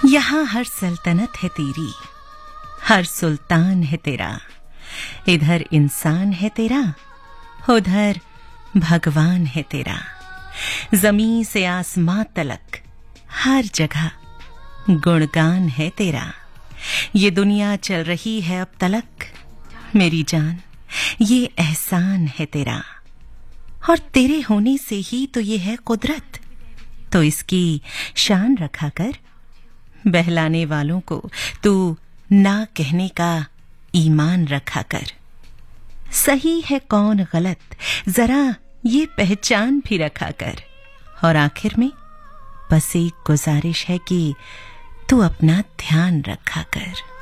यहाँ हर सल्तनत है तेरी, हर सुल्तान है तेरा। इधर इंसान है तेरा, उधर भगवान है तेरा। जमीन से आसमां तलक हर जगह गुणगान है तेरा। ये दुनिया चल रही है अब तलक मेरी जान, ये एहसान है तेरा। और तेरे होने से ही तो ये है कुदरत, तो इसकी शान रखा कर। बहलाने वालों को तू ना कहने का ईमान रखा कर। सही है कौन गलत जरा ये पहचान भी रखा कर। और आखिर में बस एक गुजारिश है कि तू अपना ध्यान रखा कर।